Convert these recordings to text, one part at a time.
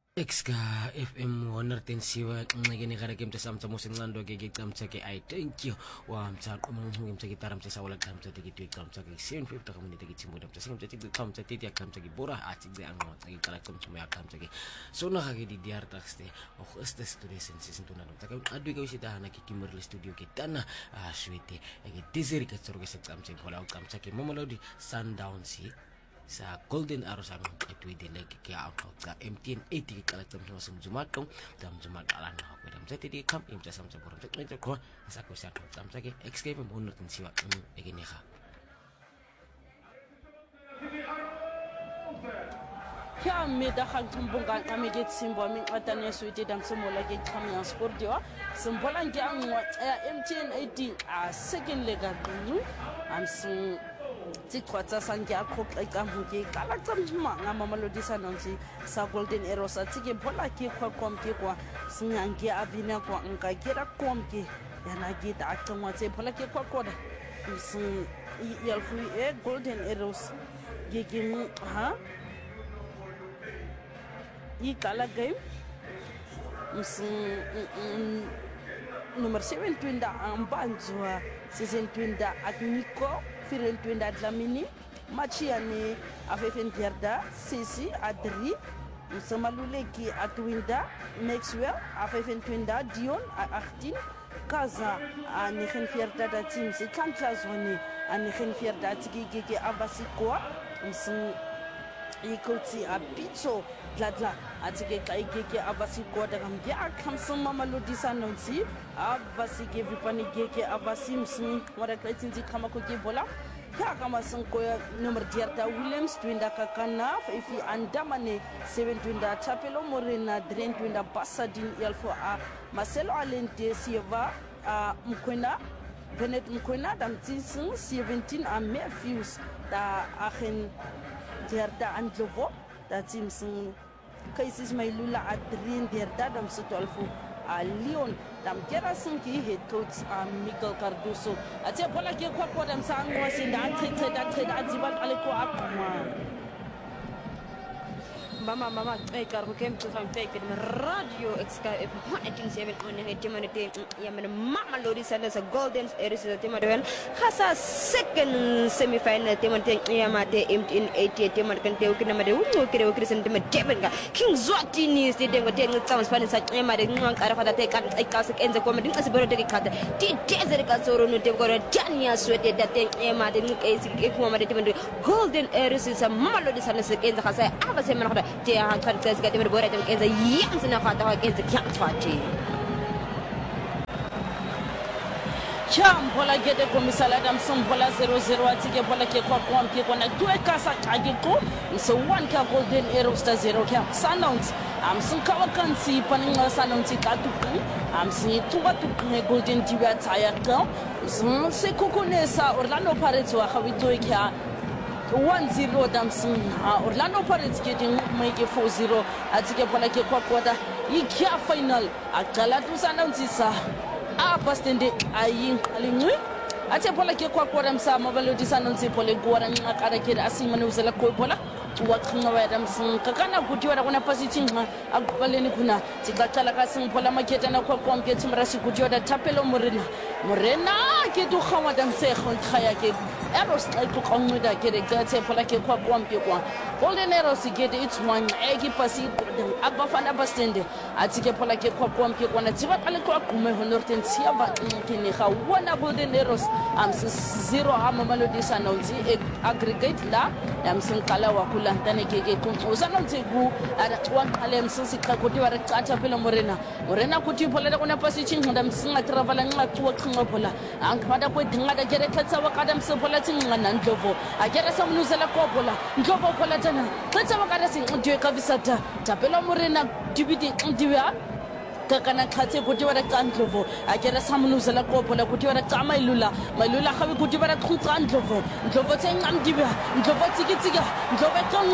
Exka FM honortensiwa ngene gara game tsamtsa musincando ke gicamtsa ke I thank you wa mtsaqo mungum tsa gitaramtsa sawala kamtsa ke gicamtsa ke 750 community ke tsimbo damtsa singumtsa ke gicamtsa titi akamtsa ke bora ati ze anqotsa ke kala kumtsuma yakamtsa ke sona ga ke di diar taxte o este studio sense sintuna damtsa ke adu ke usita hana ke kimurle studio ke tana swete ke deseri ke tsoro ke secamtsa bola o kamtsa ke momolodi Sundowns sa Golden Arrows ang katwide lagi kaya ako ka MTN 80 ke kala tamsa sumjumakong tamjumakala na ako dam sa tidi kam imta samsa borom sa kwento ko sa ko sa tamsa ke escape mo nutin siwa egene ha ya meda khangtumbunga amige tsimbo min atane suite dam sumola ke champion sport dio simbola ngangwa MTN 80 a second leg adu am sin Tikwata Sangia cook like Ambuki, Galactamma, Mamelodi Sundowns, sa Golden Arrows, Tiki Bola Kikwa Comkwa, Singangia Avinaqua, and Gagera Comki, and I get acting once a Polaki Quacoda. Yelfree Golden Arrows, Gigim, huh? Ye Gala game. Number 7 Twinda Ambanzua, Season Twinda Agniko. Firen Twinda Dlamini, Machiani, Afefen Gerda, Sisi, Adri, Samaluleki Atwinda, Maxwell, Afefen Twinda, Dion, Achtin, Kaza, Anichen Fierda Team, Kanklazoni, Anichen Fierda Tiki Abasikoa, Ikoti Abito, Gladla, Atike Kaiki Abasikoa, the Gambia, Kamsum Mamelodi Sundowns, Abasike Vipani Geke Abasim, what a great thing to Kamako Bola. Kama Sankoya number Diarta Williams, Twinda Kakana, if you andamane 7 Twinda Chapelo Morena, Drain Twinda Basadin Yelfo, Marcelo Alente Sieva, Mkwena, Bennett Mkwena, Dam Tinson, 17 and Matthews, da Achen Diarta and Jovo, that seems cases my Lula at Drain Diarta, Dam Sutolfo. Leon dam kera sinki head coach Miguel Cardoso ate bola ke kwa dam sangwa sinda tete adziba aleko akuma mama karo kem to sam take the radio exka if 187 on the temanite yamen Mamelodi Sundowns Golden Arrows temadwen khasa second semi final temante yamate MTN 80 temadkan te ukina made ungo kire ukirisen temadeben king zwatini stedengo ten tsam spanish yamade ngara fada te kan ikasa kenze komedi asibero te kata ti desere ka soro no te gora tania swete date yamade ngesi ke kuma made temande Golden Arrows is a Mamelodi Sundowns kenze khasa aba semana te han kan tsga te bora te kenze yamsna fata kenze kyatwati Cham bola gede komisala dam som bola 0-0 atike bola ke kwa ke kona tuwe kasa kagiko so 1 ka Golden Arrows ta 0 ka Sundowns am sun kawa kansi paninga Sundowns ka tuku am sin tuwa tuku Golden Diwa taya ka sun se kokonesa Orlando Pirates wa khawito ka 1-0 dam sun Orlando Pirates getting make 4-0 atike bola ke kwa kwada ikya final akala tu Sundowns isa Bastende ayin alingwe ate pola ke kwa msa Mamelodi Sundowns pole gwara ngakara ke asimane uzela ko pola wa khinga wa dam sin kakana kutiwa kuna pasiting akubaleni kuna tikaqala ka sing pola maketa na kwa ke timra sikutiwa da tapelo morena ke tu khawa dam se khon khaya ke Arrows to konguda ke de gate pola ke kwa Golden Arrows get its one egi pasi abafana Bastende atike pola ke kwa na tiba kale kwa kume honorten siaba kini kha wana Golden Arrows am 0 Mamelodi Sundowns aggregate la am sin kala wa kula tane ke Sundowns gu ara twan kale msisi kakoti wa rekata pela morena kuti pola kuna pasi chinga msinga travel nga tuwa khinga pola ankhada ko dinga da gere khatsa wa kadam se pola tinga nan Ndlovu agere samnuzela ko pola Ndlovu pola tana khatsa wa kada sing ndiwe kavisata tapela morena dibidi ndiwa kakana khatse kuti wa Ndlovu agere samnuzela ko pola kuti wa Mailula khawi kuti wa Ndlovu tsenga ndiwa Ndlovu tsikitsiga Ndlovu kongo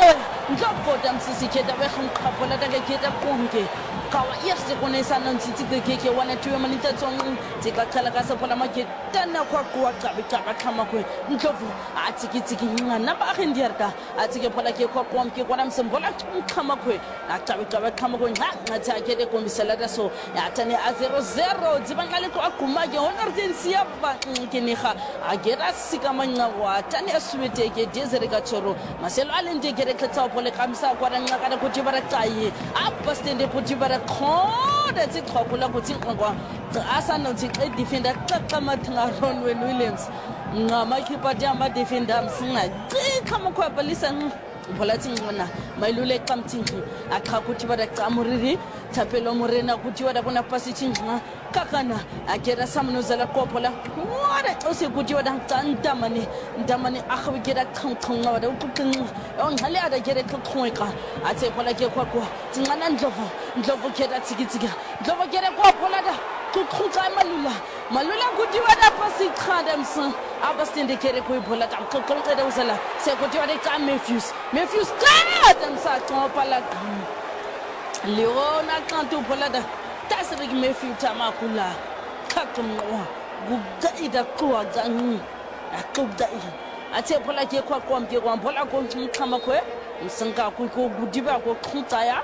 ndlovoda msisikhetha wekhnkhapola takekhetha konke kawa yese kone sana ntitike keke wana tuwe manita tsong tikakhala ka sephola maketana kwa kwa cabe caba khama kwe ndlovu atsikitsiki ngana ba khendiarta atsike phola ke kwa konke kwana msembola khama kwe acabe caba khama kwe ngathi akhethe komisela so yathane a 0-0 dzibangale kwa guma ke honortensi ya ba kenega agera sika manga wa tane asubeteke desere ka choro maselo alende kere khetsa phole kamsa kwa nqa kana kuthi bara tsaye abastende kuthi bara khona tsikhokhula kuthi ngwa asana uthi defender xaxa Ron Williams ngama keeper jamba defender msinga khama khwapalisa pholathi ngona mayilule xamthingi akha kuthi bara xamuriri thapelo morena kuthi wada kuna pasithingi kakana akera samnozala kophola wada xose kuthi wada xantamane ndamane akhwikera xonxonqa wada uqinqa ongale ada kere xonxonqa athe phola ke kwakwa tingana ndlovu kera tsikitsika ndlovu kere kophola da kuqhuqa malula kuthi wada pasikhanda msa abastende kere kuyiphola xonxonqa usala sekuthi wada xa Matthews qada msa xopala Leona kantu phola da tasrik Matthew tamakula khakumwa gugaida kwa zangu akuda athe phola ke kwa kwamke kwa phola ko nchama kwe msanga ku gudiba ko khutaya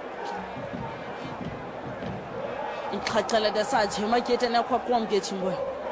ikhathala da saje makete na kwa kwamke chingwe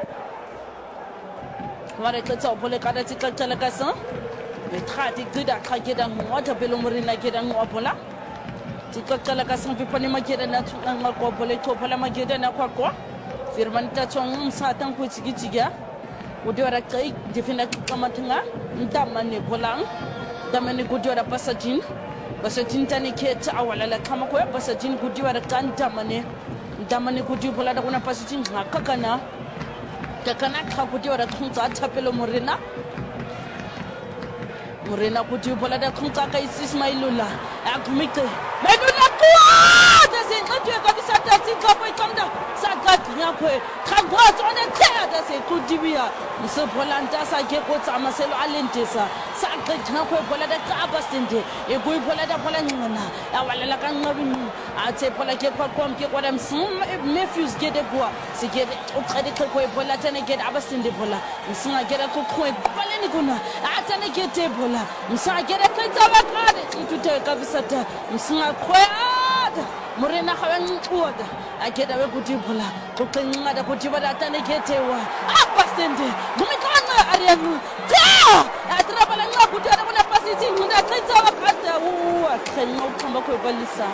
mara tsa phole kada tsikhathala ka sa betrati gida khakeda ngwatha pelo morina keda ngwaphola tikakala ka sang vipane mageda na tsanga kwa pole thopola mageda na kwa firmanta tsong msatang ku tsigitsiga udora kai defenda kamatanga ndamane bolang damane kudora pasajin tani keta awala la kama kwa pasajin kudora kantamane ndamane kudipola da kuna pasajin kakana ka kudora khunza thapelo morena kudipola da khunza ka Ismailula akumike medula kwa tasenqatwe kabisa tatsikapho iqamda sakati ngakwe khangwazo ne theta sekudibia msephola ntasa ke kotsama selo alentesa saqedha ngakwe phola da caba sinde ekuyiphola da phola ngcona awalela kanqabini athe phola ke kwakomke kwala Matthews gede kwa sigede uqede xekwe phola tane gede abasinde phola msinga gede kukhwe baleni kuna atane gede phola msinga gede xetsaba kade ituthe kabisa ta msinga khwada morena ga nqoda akeda we kuthi phola uqinqa da kuthi bada tane getewa abasende ngumikana ariyangu cha atrabala nqa kuthi ada bona pasiti ngunda xetsa bakada akhenqa ukhamba kwebalisa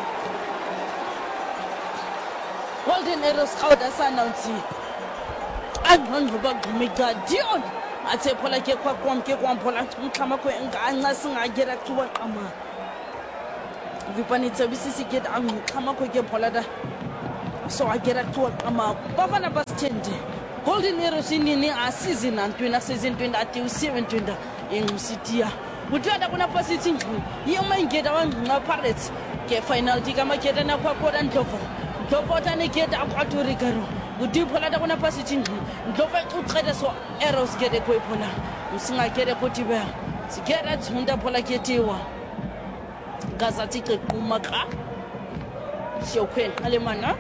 Golden Arrows khawda sanawuthi angqongqoba ngumika Dion athe phola ke kwakomke kwamphola umkhama kwe nganca singagera kuba qama vipani tsabisi get angkhama kwe ke phola da so agera kuba qama bafana basithende Golden Arrows inini a season 20 ati 720 engisitia kuthiwa kuna pasithi yema ingeda wangqa Pirates ke final dikama keda na kwa koda ndlovo tane keda akwathuri garo udiphola da kuna pasithi ndlovo uqede so Arrows gede koiphola usinga gede kuthibe sigera tsunda phola ketiwa gazathi qequma ka siyokwen alemana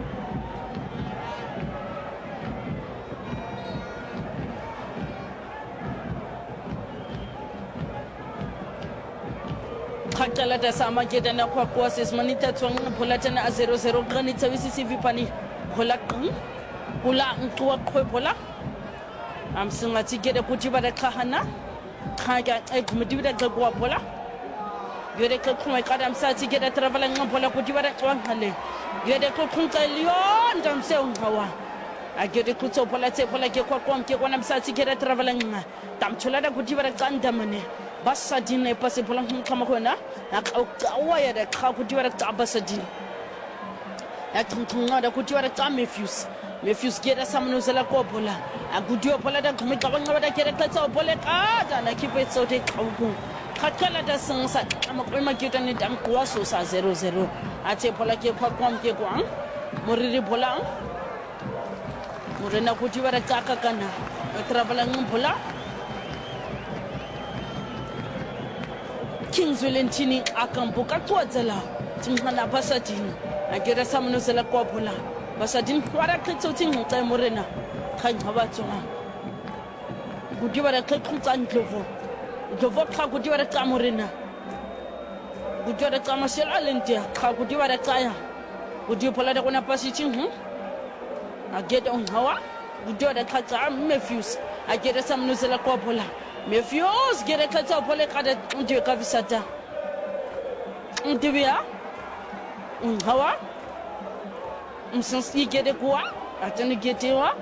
khaqala da sama geda na kwa sesmanita tswang phola tana a 0-0 qani tsabisi sivipani phola kula nqwa qhwephola amsinga tsigede kuthi bada khahana khaka egumdibida qwa phola yode qhumai qadam sa tsigede travel ngaphola kuthi bada xwangale yode qhunqa liyon ndamse ungawa agede kutso phola tsephola ke kwa konke kona msa tsigede travel nga tamthula da kuthi bada qandamane basadine pasiphola ngkhama khona akawaya da kha kuthi bada basadine yathunga da kuthi bada Matthews geda samnuzela kophola akudiyo phola da khumika bangaba da kere xetsa phole qada na kipe tsote qawku khaqala da sangsa amakwema kyuta ni damqwa so sa 0-0 athe phola ke kwakomke kwa moriri phola morena kuthi bada tsaka kana travel ngphola Kings Valentini akampo ka tsotsela tshingana pasadini a gera samnozela kwa phola pasadini kwara khetsotsi ngca morena khanga batswa gudiba ra khekutsa ndlovo kha gudiba ra tsa morena gudiba ra tsa masela lentia kha gudiba ra tsaya gudiba phola ra kona pasitsi a get on hawa gudiba ra khatsa Matthews a gera samnozela kwa phola Matthews gere khatsa phole kada ndiwe ka visata ndibia hawa msinsi gere kwa atani getewa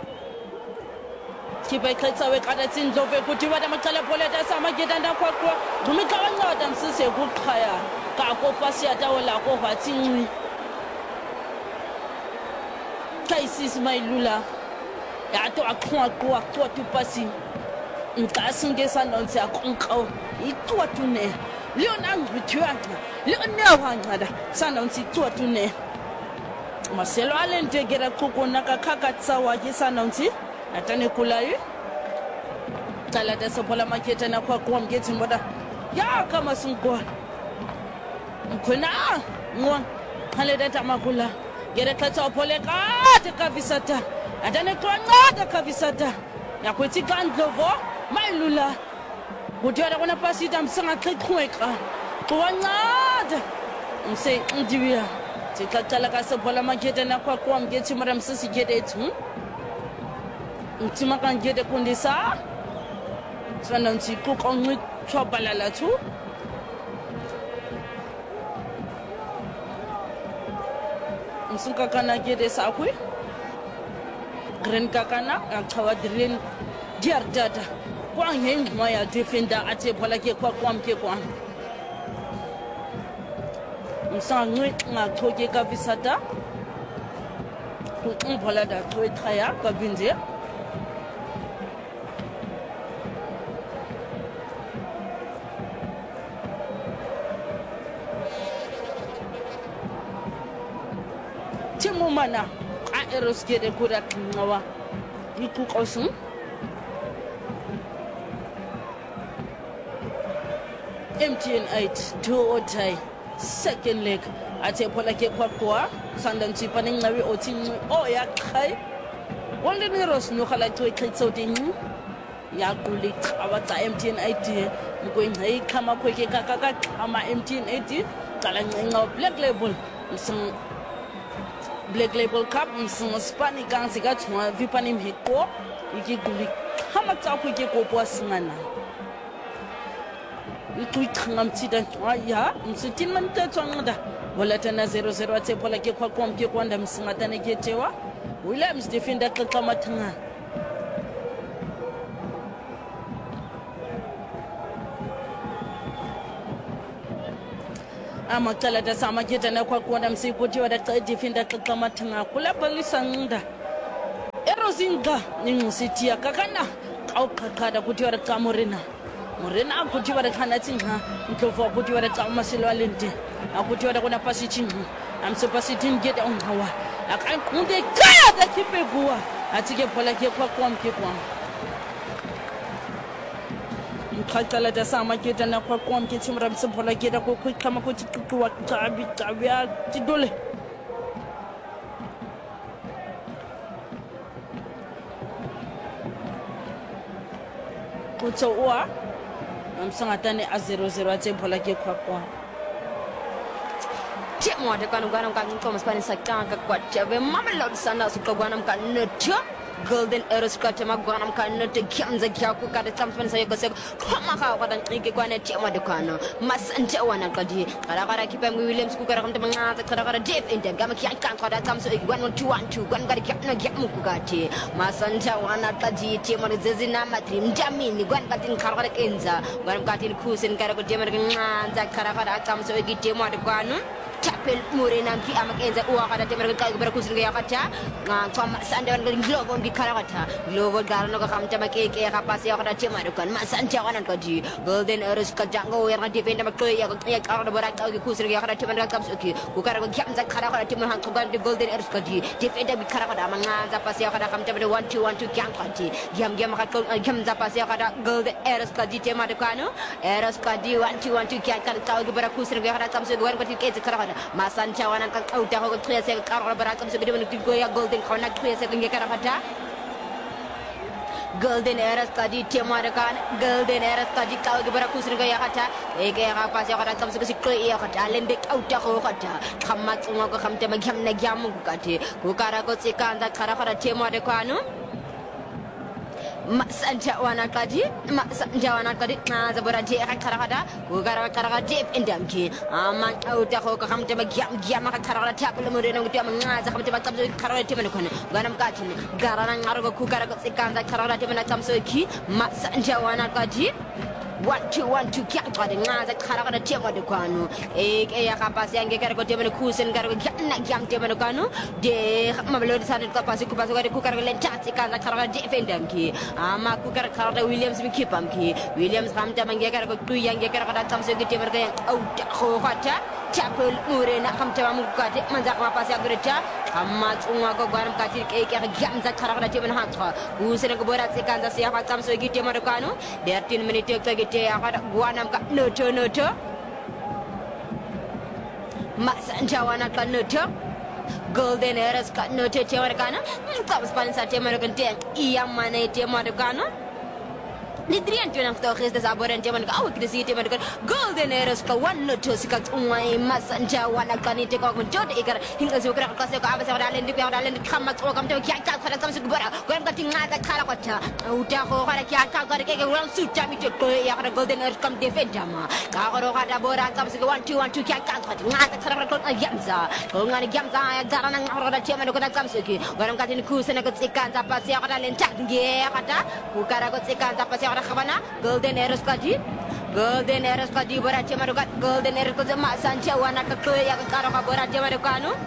kiba khatsa we kada tsindlove kuti bada macala phole ta sama geda ndakwa kwa dumika wancada msisi ukuqhaya ka kopasi atawela ko vatsinwi kaisisi mayilula yato aqhwa kwa tupasi ngasingesa nonse akonqo itwatune leona ngithwanga leona wangada sanonse itwatune maselo alentegera kokona kakhakatsa waje sanonse atane kulayi tala desophola makete na kwa ngethi mboda ya kama sinkwa mkhona ngwa khale data makula gere khatsa phole kade kavisata atane kwancada kavisata yakwethi kandlovo mayilula kuthiwa kona pasita msanga xixweka kwancada mse ndibiya sicacala kasephola makete na kwa ngethi mara msisi gedethu utima kangede kundisa sana ntsiku konqi chwabalala thu msuka kana gede sakwi green kakana achawa drin diar data kwa ngengma ya defender ate phola ke kwa kwamke kwa msangi ngakhoke ka visata ku phola da twethaya ka binze timumana a eroskede kuda ngawa ikukosun MTN 8 2 second leg ate phola ke kwa sandansi paneng nawe otin o ya khai wonde ni ros no khala to ikhetso ding ya kuli abatsa MTN 8 ngwenye ikhama khweke kaka ama MTN 8 qala ncenga black label msing Black Label Cup msing spani kansi ka thwa vipani mheko ikiguli khama tsa khweke ko po singana ikuithanga mtsida ya msitin manta tswangda volatana 00 ate phola ke kwa komke kwanda msingatane ketewa Williams defender xaxa mathanga amacala dasama ketana kwa kwanda msikutiwa da defender xaxa mathanga kula balisanga erozinga ningusitia kakana awuqhaqhada kuthiwa ra morena morena akuthiwa ra khana tsinga mtlovo akuthiwa ra masilo alente akuthiwa ra kona pasithinga amsopasitin get on hawa akanqunde kaya da kipegua atike phola ke kwa kwamke kwa mkhaqala dasama ketana kwa kwamke tsimra msiphola ke da ko khama ko tikuwa qabi tidole kutso wa amsangatane a 00 ate phola ke kwa Temo de kanu ganam kan Thomas Pan sakanga kwa tebe Mamelodi Sundowns ko ganam kan netya Golden Arrows ko tema ganam kan netya kyamza kyaku kada Thomas sayo ko se koma ka kwa dan ke kwa ne temo de kanu masante wana kadi kara kipengu Williams ku kara kamte mangaza kara Dave inde gama kyan kan kwa da Thomas e 1-2-1-2 gwan gari kyapna kyamu ku gati masante wana kadi temo de zezina matri mjamini gwan gatin kara kenza gwan gatin kusin kara ko temo de nganza kara Thomas e temo de kanu Chapel Murena ki amakenza uwakata temera kagibara kusinga yakata kwa sande wan globo ngi karakata globo garano ka kamta makeke ya kapasi yakata temara kan masanja wanan kaji golden eros ka jango yang defend makoy ya karano bara ka kusinga yakata temera kapsuki kukara ko gyamza karakata temera han kuban di golden eros kaji defend bi karakata mangaza pasi yakata kamta 1-2 kyang kati gyam ka gyamza pasi yakata golden eros kaji temara kanu eros kaji 1-2 kyang kan kagibara kusinga yakata kamsuki wan kati keze karakata masanja wanan ka uta ko 13 karano bara kamsuki de ya golden corner clear second karakata golden eras kadi temara kan golden eras kadi kau gebara kusringa yakata ege ya pas ya kata kamsu sikko ya kata lende auta ko kata kamat unga ko kamte magyam na gyam ko kati ko kara ko sikanda karakata temara kanu masanja wana kadi na zabora je karakata ko karakata je indamki aman auta ko kamte magyam karakata tapul mo reno ngti amanga za kamte kamsu karakata temana kono ganam katin garana ngaro ko karakata sikanda karakata temana kamsu ki masanja wana kadi 1-2 kyang kadi ngaza karakata temana kono ya kapasi yange karakata temana kusen karakata gyam temana kono de mablo de sanit kapasi ku baso ku karakata lentati kanda karakata defendanki ama ku karakata Williams mi kipamki Williams kamte mange karakata tu yange karakata kamsu ki temana kaya auta ko kata Chapel Murena kamte mamu kati manza kapasi agreta amma unga ko garam kati ke gyamza karakata temana hatra kusen ko borat sikanda siya kamsu ki temana kono 13 minute ke akada guanam ka noto masanja wana ka noto golden eras ka noto temara kana ka spansa temara kan te iya mane temara kana Lidrian tu nak tahu kisah sabaran zaman kau kita sih zaman kan golden eras kau one tu sikat umai masanja wana kan itu kau menjadi ikan hingga sekarang kau sekarang apa sekarang alen di pihak alen kamat kau kamu tahu kian kau kadang kamu segera kau yang kau tinggal tak kalah kau udah kau kadang kian kau kadang kayak orang suci itu kau yang kadang golden eras kamu defend jama kau kadang kadang borak kamu segera 1-2 kian kau tinggal tak kalah kau gamza kau ngani gamza ya jarang orang kadang zaman kau kamu segi kau yang kadang kusen kau sekarang apa sih kadang lencak dia kadang kau kadang kau sekarang apa sih Rakabana golden eros kaji berace marukat golden eros kaji masanja wana kakwe ya karo kabarace marukanu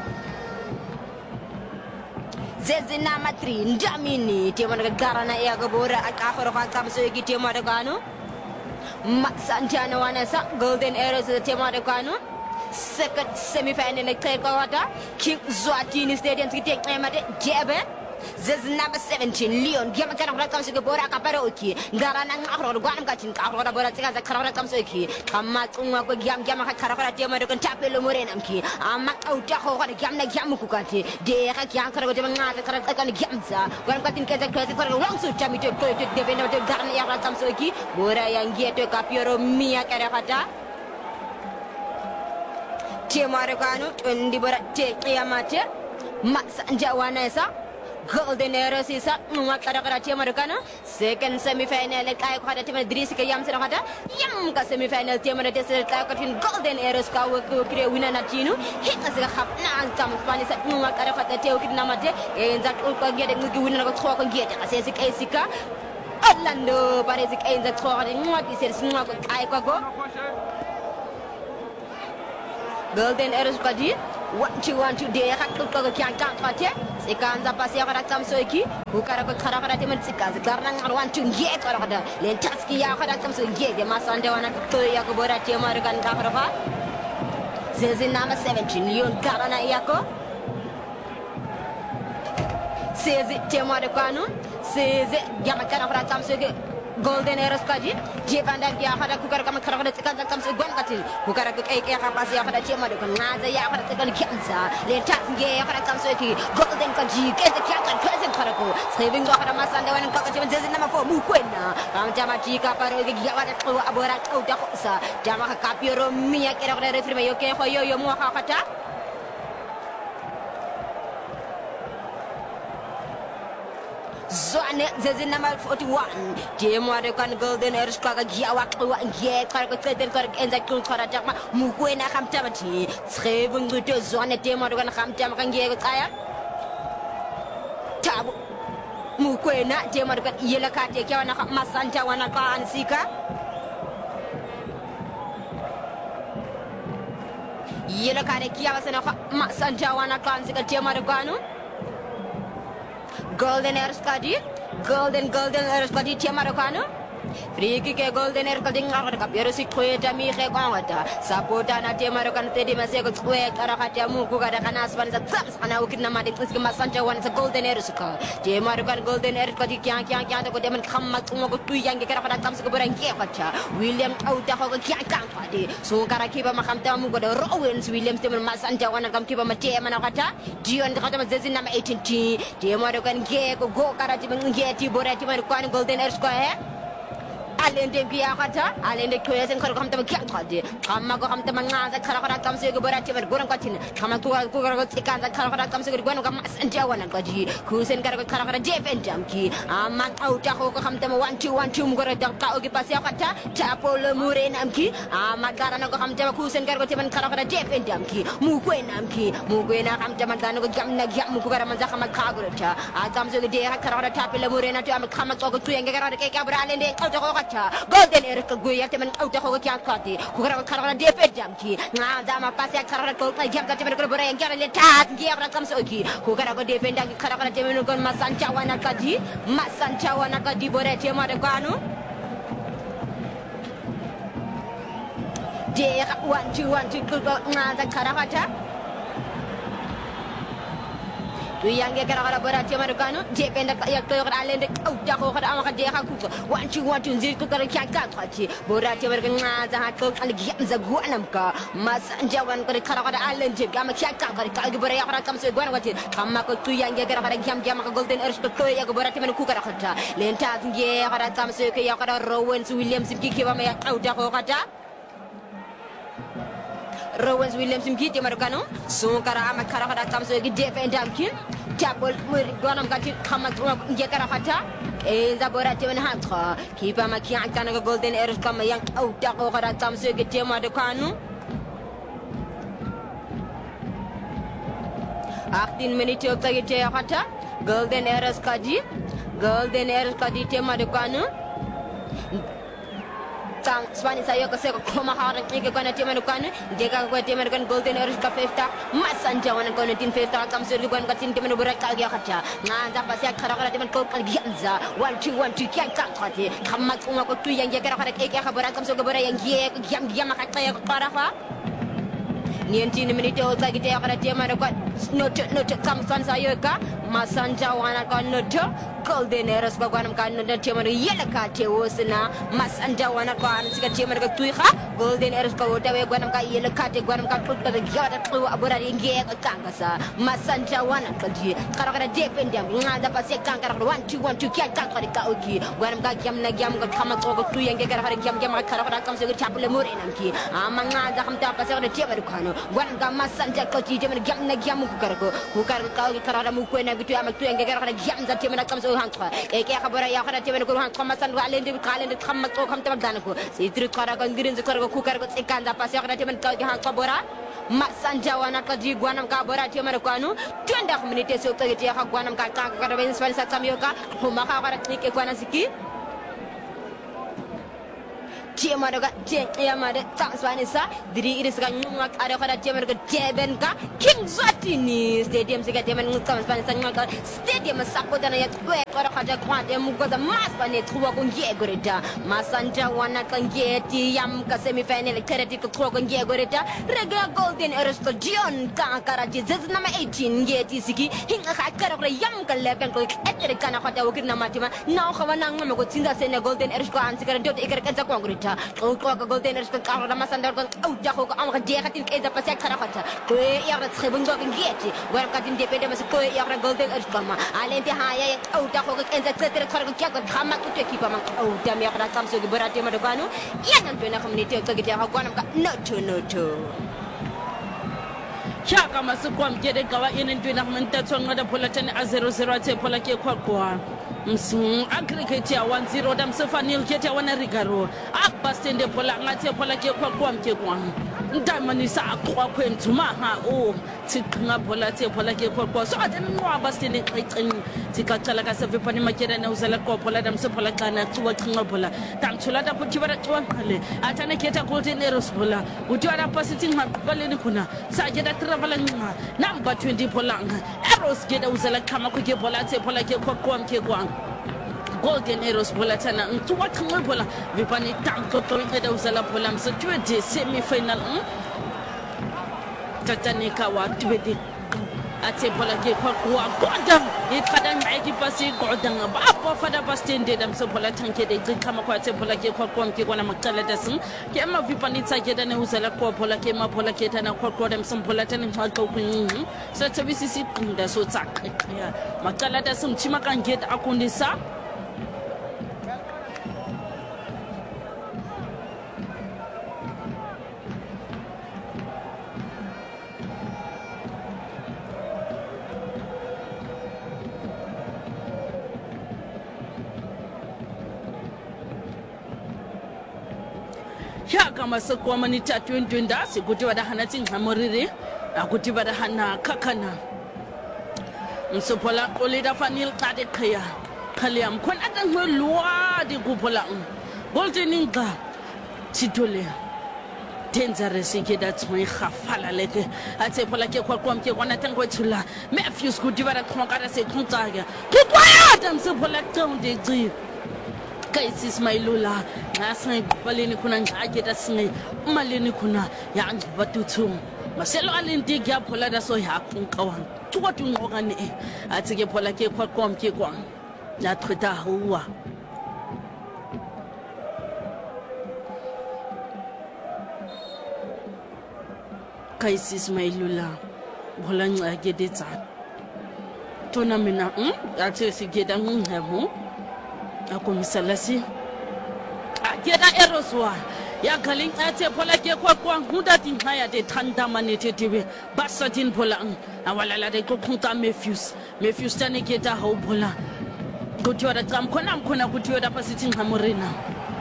zezina matri ndamini tema garana ya gabora akafaro kamso yigi tema marukanu masanja wana sa golden eros tema marukanu second semi final kawata king Zwatini stadium kitek emade jebe This number 17 Leon Gama kana kura kamsu ke bora ka paroki garana ngaro gwanam ka tin ka kura bora tika za kara kamsu ki kama tunga ko gam ka kara te ma do kan tapelo morenam ki amma auta ko ko gam na gam ku ka ti de ka gam kara ko de ngata kara ka ni gam za gwanam ka tin ka za ko wang su chami to de vena de garna ya kamsu ki bora yang geto ka pioro mia kara kata te mare kanu ndi bora te kiyamate masanja wanesa golden eros isa numa kada tema rekana second semi final kay ko hada tema dris ka yam sera hada yam ka semi final tema de sel kay ko tin golden eros ka wo kre wina na tinu hita sega khap na antam spani sa numa kada te o kidna mate e nzak ko gede ngi wina ko ko gede asesi kay sika Orlando parece que ainda corre ngoti ser sinwa ko kay ko golden eros kadi 1-2 de hakko ko kyan kan fate sekanza pasi akara kamsoiki ukara ko kara temen sikaza karna ngarwan tungie ko kada len taski ya kada kamso ngie de masande wana to ya ko bora tema rekan kafarfa zezi nama 17 Leon karana yako sezi tema de kanu sezi jama kara kamsoiki golden eros kaji jevanda dia kada kukara kama kara sekanza kamso gwan katil kukara ko kay kapasi ya kada tema de kan ngaza ya kada tekan kianza len taski ya kada kamsoiki golden kaji kete kianza present kara ko saving go kada masande wana ka kaji zezi nama 4 mukwena kam jama jika paro ge ya wada ko abora ko da ko sa jama ka kapioro miya kera kada refirme yo ke ko yo mo ka kata Zone zezi number 41 Demo ada kan golden eros kaga giawa kwa ngie kara ko teden kara enza kun kara jakma mukwena kamtama ti schreven gute zone demo ada kan kamtama kan ngie kaya tabu mukwena demo ada kan yela kate kya wana masanja wana ka ansika yellow card kia sana Masanja wana kansi ka tema regano golden airs kadi golden airs kadi tema regano free kick golden air kadi ngara ka pero si kweta mi khe kwangata sapota na tema regano tedi maseko kwe kara kata muku kada kana aspan sa tsams kana ukina mati tski Masanja wana sa golden airs ka tema regano golden air kadi kya ta ko deman khamma tungo ko tuyange kara kada tsams ko berang ke kacha William auta ko kya kadi so kara kiba makamta mu ko Owens William teman Masanja wana kam kiba mate mana kata Dion kata mazezi nama 18 tema regano ke ko go kara ti ngeti borati man ko golden airs ko alende biya kata alende koyesen kar kam tam kya khade amma ko kam tam ngaza khara khara kam se go barati ber goram katin kama tu ko gar ko tikan za khara khara kam se go gwan kam Masanja wana ko ji kusen kar ko khara khara jefen jam ki amma auta ko kam tam 1-2 mu gore dak ka ogi pas ya kata tapo le mure nam ki amma garana ko kam tam kusen kar ko teman khara khara jefen jam ki mu ko nam ki mu ko na kam tam dan ko gam na gam mu ko gar man za kam ka gore ta kam se go de khara khara tapo le mure na to am kam ko tu yenge gar ke ka bra alende auta ko golden air ka guya temen auta ko kya kati ko gara khara defet jam ki nga dama pas ya khara ko ka jam ka temen ko bora yang gara le tat gi abra kam so ki ko gara ko defet dang khara temen ko Masanja wana ka di bora tema de kanu de 1-2 ko nga da khara kata tu yang gara bora tema de kanu de penda ya ko gara alende auta ko kada amaka de ha ku 1-2 zir ko gara kya ka khati bora tema de nga za ko al gyam za guanam ka Masanja wan ko gara alende gama kya ka ka bora ya gara kam se gwan wati kamma ko tu yang gara gyam ka golden airs ko ya bora tema ku gara khata lenta nge gara kam se ko ya gara Owens Williams ki ba ma ya auta ko kata Owens Williams mkiti marukano so kara ama kara kam so gi defend amkin tapol muri gonam gati kama nge kara khata za bora temen hatra kipa maki akana ko golden airs kama yang auta ko kara kam so gi tema de kanu 18 minutes of tagi te khata golden airs kadi tema de kanu sang Spanish ayo ko se ko koma hara ke ko na temen ko ne dega ko temen kan golden airs ka festa Masanja wana ko tin festa kam sur ko ko tin temen bura ka ya khacha nga za pas ya khara temen ko kal gianza 1-2 kya ka khati khamma ko tu yang ya khara ke ka bura kam sur ko bura yang ye ko giam ka ka ko para fa 19 minutes o tagi te khara temen ko no kam san sayo ka Masanja wana ko no golden airs ko ganam kan no temen yela ka te wosna Masanja wana ko an siga temen ko tuiha golden airs ko tawe ganam ka yela ka te ganam ka tulta de gada tu abura nge ko kangasa Masanja wana ko ji kara defendam nga da pas kan kara 1-2 kya kan ka oki ganam ka gyam na gyam ko kama ko tu yenge kara gyam kara kam se ko chapule mure nam ki amma nga da kam ta pas ko temen ko no ganam ka Masanja ko ji temen gyam na gyam ko kara mu ko na bitu am tu yenge kara gyam za temen kam so hantra e ke khabara ya khara temen ko hantra Masanja alende kham ko kham ta dan ko sidri kara kan girin za kara ku kara ko tsikanda pas ya khara temen ka hantra bora Masanja wana ka ji gwanam ka bora temen ko anu 20 minutes so tagi ya gwanam ka kara ben span sa samyoka ko maka kara ke ko siki tema daga ya made Spanish diri iris ga nyuma ada kada tema daga Deben ka King Zatini stadium siga tema ngam Spanish ngaka stadium sapota na ya kwe kada kada kwande mu goza mas bane truwa ko nge goreta Masanja wana kan ngeti yam ka semi final karati ko ko nge goreta rega golden airs ko Dion ka karati zez nama 18 ngeti sigi hinga ka kara yam ka leben ko etere kana kada wakirna matima na khawana ngam ko tinda sene golden airs ko an sigara dot ikar kan ko goreta ko golden airs ko kara Masanja ko auta ko am ka de khatin ke da pas kara khata ko ya ra tsebun go ngeti war ka tin de pede mas ko ya ra golden airs ko ma alente ha ya auta ko enza tetere kara ko kya ko khama ko te kipa ma auta mi ra kam so gi barate ma do kanu ya nan to na community ko gi te ha gwanam ka no to Chaka masikwa mkede kawa yenentwe na kumenta tuwa da polatani a 0-0 ate pola ke kwa aggregate ya 1-0 da msefa nil kete ya wana rigaro akbastende pola ngate pola ke kwa mke kwa ndamanisa aqhwakhwethu maha o siqhinga bola tse bola ke kwa so ade nqwaba sine xixin sikacala ka sevepani makera na uzala qopola damse bola kana tsuwa qhinga bola tamthula ta kuthi bara tsuwa ngale atana keta Golden Arrows bola uthi ara pasithi maqaleni khona saketa travel nqa number 20 bola Arrows geda uzala khama ke bola tse bola ke kwa ke kwang Golden Arrows bola tana tsuwa qhinga bola vepani tamko to ngeda uzala bola mse 20 semi final tatanika wa twedi ate bola ke kwa godam ikada ngaki pasi godam ba fada bastende dam so bola tanke de kama kwa ate bola ke kwa ke kwana makala dasin ke ma vipani tsake da ne uzala kwa bola ke ma bola ke tana kwa dam some bola tana ha ka kun so tabisi si da so tsaka ya makala dasin chima kan get akundisa ya kama sekwa manita 2020 sikuti wadahana tingamoriri akuti wadahana kakana msopola olida fanil kade kaya kaliam kon atangwe lwa di kupola Golden Inga titole dangerous ikeda tswe khafala leke atse pola ke kwa ke kwana tangwe thula Matthews kuti wada khokara se khuntsaka ke kwaya msopola tonde gci Kaisis Mailula ngase baleni khona ngaketa singe maleni khona ya ngbatuthu maselo alindi kya phola da so ya kunqawang tuwa tunqokane athi ke phola ke kwa ke kwa ya thweta huwa Kaisis Mailula phola ngakete tsa tona mina athi sigeda ngihemu akomisalasi akeda eroswa ya galin ate pola ke kwa nguda tinhaya de thanda manete tibe basatin pola awalala de kokhunta Matthews tane keta ho pola kuthiwa tram khona kuthiwa lapha sithi ngamorena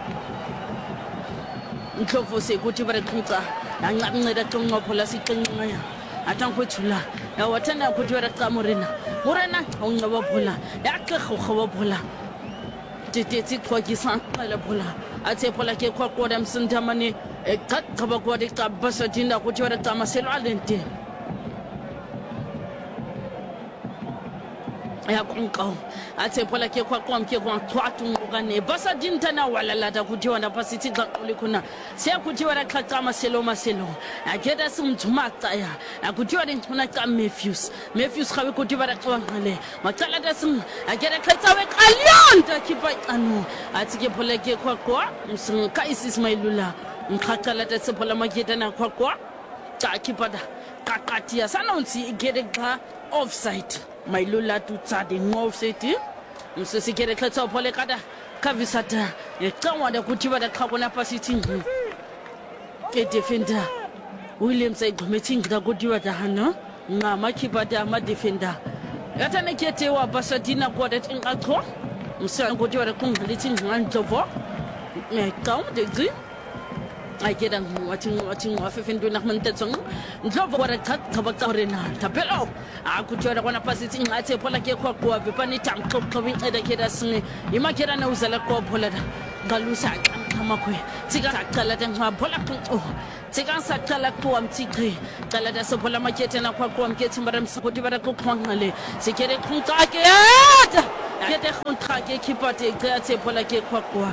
ndlovu sekuthi bare khunta yanqanceda tonqa pola siqinqaya atankwethula yawathana kuthiwa tramorena morena ongaba pola yaqegho pola tete kwa kisangala phola athe phola ke kwa dam sintamane eqaqaba kwa de qabasa dinda kuthi wada qamaselo alente ya kunqaw athe phola ke kwa ke kwa twatu ngokane basa dinta na walala da kuthi wanda pasithi qaquli khona siya kuthi wada qaqama selo maselo akeda simthuma tsaya akuthi wada ngcuna qa Matthews khawe kuthi wada qwangale macala da sim akeda qatsawe qalionda khipa anu athi ke phola ke kwa msinka Mailula ngiqaqala da sephola maketa na kwa cha khipada qaqatia sanonsi igede qa offside Mailula tutsade ngofseti msesikere khetsa phole kada kavisata yecangwa da kuthi bada khakona pasithi ke defender William sayigqomethi ngida kuthi bada hana ngama khibada ama defender yathana khethe wa basadina kwada tinqaqho msa kuthi bada kungalithi ngandlovo ngaqawudezi ayikeda wathi ngafefentu nakhmantetso ndlovo kwara qhaqaba qarena tapelo akuthwala kwana pasithi ngathe phola ke kwa vipani tamqoqobi nceda keda sine imakera na uzala kwa phola ngalusa qhamakwe tsika saqala tengwa phola qo tsika saqala kwa mthiqe qala da sephola makete na kwa mkethi mbara msikuthi bara qoqhwangale sikere qhunqake yata kete qhunqake khipate qathe phola ke kwa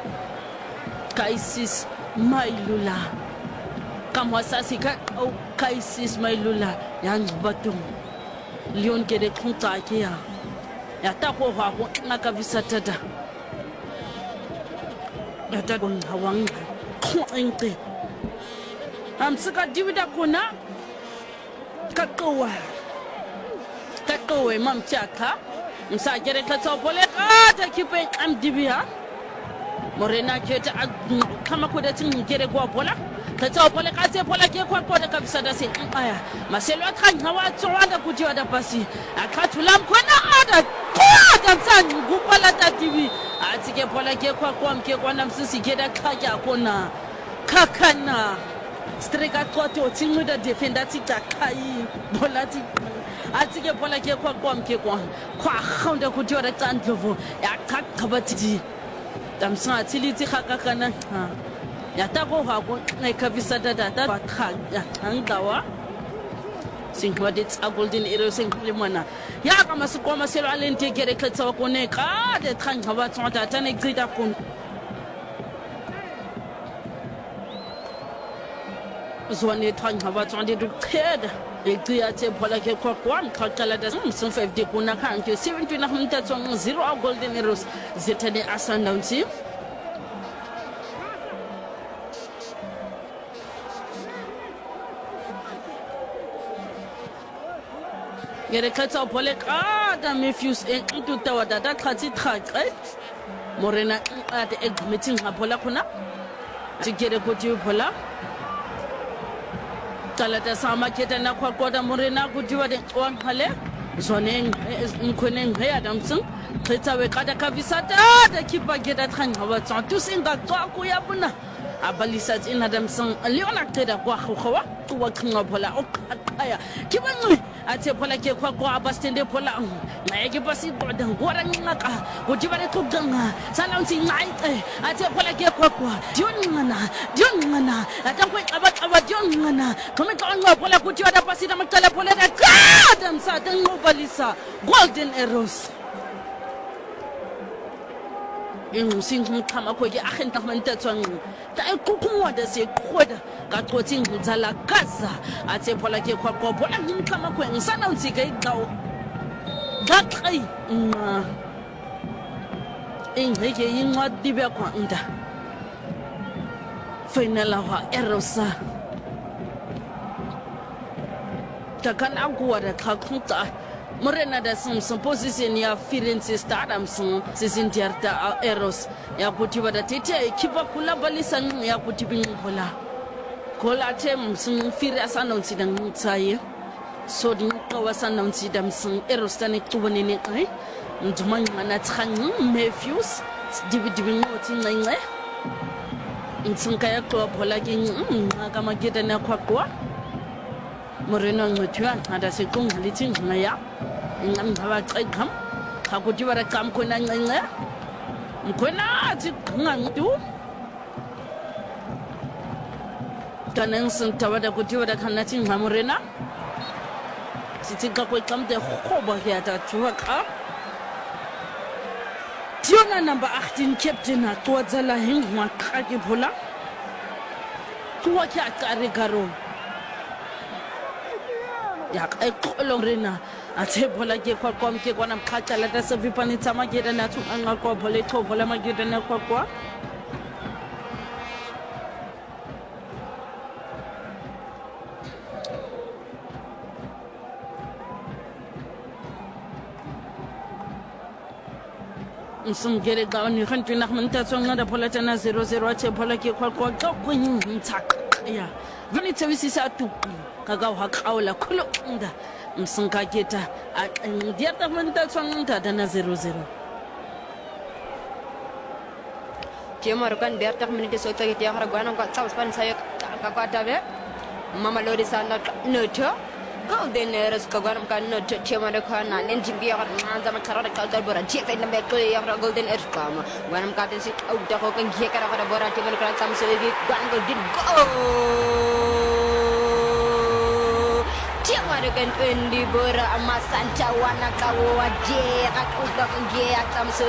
Kaisis Mailula kamwasasi ka Kaisis Mailula yangbatung Leon kede khunta ke ya tako ha ko ngaka visatata yata kon hawang khonqe amsika divida kona kakowe mamchaka msakere khatsa pole ka kipe amdibia morena kete kama koda tingere kwa bola khatsa pole ka tse pole ke kwa koda ka visada se aya maselo akhanga wa tswanda kuthi wada pasi akhathula mkhona ada koda msani kupala tativi athi ke pole ke kwa mke kwana msisi keda khakya kona kakana striker qote o tsinguda defender tita kai bolati atike bola ke kwa kwamke kwa khonda kuti ora tsandlovo ya qaqabathi tamsa atiliti khakakana ya tako ha ko ekavisa data ba kha ya ngawa Sinkwadits a golden arrow sinklimana ya kama sikoma selo alente kere kletsa ko ne ka de khanga ba tsota tane grida kun zone thanga ba tsonde du kheda eqiya tse phola ke kwa mkhaqala da some 50 kuna khanke 70 na mta tsong 0 a golden arrows zitane asandownsi Gere khatsa phole ka da Matthews e ntuta wa data khatsi thaqe morena ade egmeting ha phola khona tigere kuti phola kala ta sama keta na khokoda morena kuti wa de wankhale zone nkhone ngaya damsung khetsa we kada kavisata da kipa geda thanga wa tsa tusinga tswa ku ya buna abalisa tsina damsung leona qeda kwa khowa wa khinga phola o khaya kibangwe athe phola ke kwa abastende phola ngaye ke pasi boda ngora ngaka kuti ba le tloganga sana ntsi ngaitse athe phola ke kwa dionngana atankwe aba dionngana kome tlonga phola kuti wada pasi da maqala phola da qada msada ngobalisa golden arrows ngumsinqhama khoke agenta mantatswang ta ekukumwa da se khoda ka qotsing ngzala kaza athe phola ke kwa phola ngqhama khwe ngisana utsika iqawo gaqai ingeke yincwadi bekwa nda final wa erosa takana kuwa da khakhuta Morena da some position ya Firenze Stadiums sisintiarta Eros ya kutiba da tete kipa kula balisan ya kutibin kola kola tem sun fira sanon sidan tsaye so din kawasan nan sidam sun Eros tane tubane ne kai nduman mana tsan Matthews dibidibin motin ngai sun kaya ko bola kin kama gida na kwakwa Morena ngotwa ada se kong litin ngaya ngam bawa qam khakuti bara kam khona ncinga mkhona athi ngantu kaneng sintawada kuti wada khanathi ngamurena sithi ka kwexam de khoba ke ata tsuka Tiona number 18 captain atwadzala hingwa khaki phola tuwa ke akare garo ya eqolorena athe phola ke kwa kwamke kwana mkhathala ta sevipani tsama ke na thu anga kwa phole tho phola mageta na kwa Nsumgere ga ni khantu na khmanta tsonga da phola tana 00 athe phola ke kwa ka kunyi mtsak ya vani tsawisi sa tu kaga ha kaula khulu nda msinka keta diata manta tsonga da na 00 Tiamar kan biar tak menit so ta ya har gwana ka tsaw span saya ka kwata be mama lori sana noto golden eros ka gwana ka noto tiamar ka na len jimbi ya har manza ma karara ka dal bora je fa nambe ko ya har golden eros ka ma gwana ka te si au da ko kan je kara ka bora tiamar ka sam so gi gwana golden go tiamar kan endi bora amasan cawana ka waje ka ka kan je ya sam